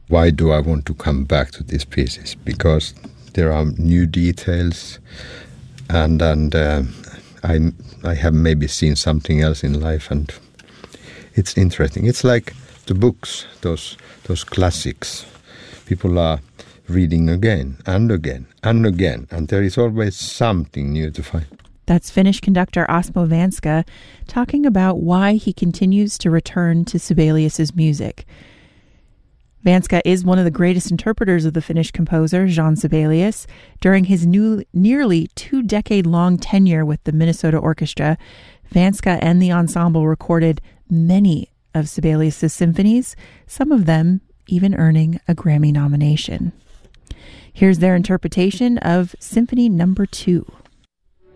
why do I want to come back to these pieces? Because there are new details, and I have maybe seen something else in life, and it's interesting. It's like the books, those classics. People are reading again and again and again, and there is always something new to find. That's Finnish conductor Osmo Vänskä talking about why he continues to return to Sibelius's music. Vänskä is one of the greatest interpreters of the Finnish composer Jean Sibelius. During his nearly 2-decade-long tenure with the Minnesota Orchestra, Vänskä and the ensemble recorded many of Sibelius's symphonies, some of them even earning a Grammy nomination. Here's their interpretation of Symphony No. 2.